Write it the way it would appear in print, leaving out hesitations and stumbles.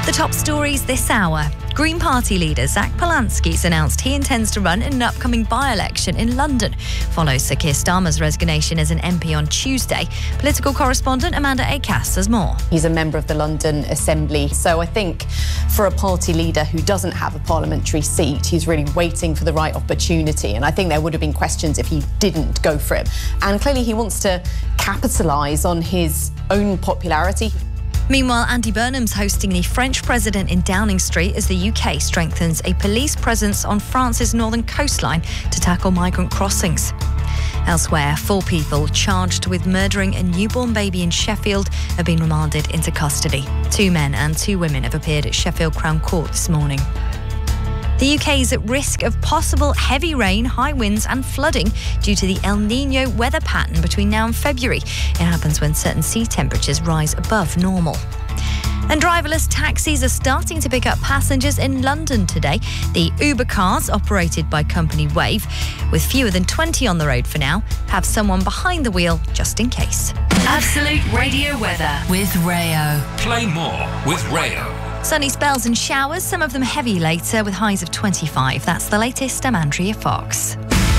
The top stories this hour. Green Party leader Zach Polanski's announced he intends to run in an upcoming by-election in London. Follows Sir Keir Starmer's resignation as an MP on Tuesday. Political correspondent Amanda Acass has more. He's a member of the London Assembly, so I think for a party leader who doesn't have a parliamentary seat, he's really waiting for the right opportunity. And I think there would have been questions if he didn't go for it. And clearly he wants to capitalise on his own popularity. Meanwhile, Andy Burnham's hosting the French president in Downing Street as the UK strengthens a police presence on France's northern coastline to tackle migrant crossings. Elsewhere, 4 people charged with murdering a newborn baby in Sheffield have been remanded into custody. 2 men and 2 women have appeared at Sheffield Crown Court this morning. The UK is at risk of possible heavy rain, high winds and flooding due to the El Niño weather pattern between now and February. It happens when certain sea temperatures rise above normal. And driverless taxis are starting to pick up passengers in London today. The Uber cars, operated by company Wave, with fewer than 20 on the road for now, have someone behind the wheel just in case. Absolute Radio weather with Rayo. Play more with Rayo. Sunny spells and showers, some of them heavy later with highs of 25. That's the latest. I'm Andrea Fox.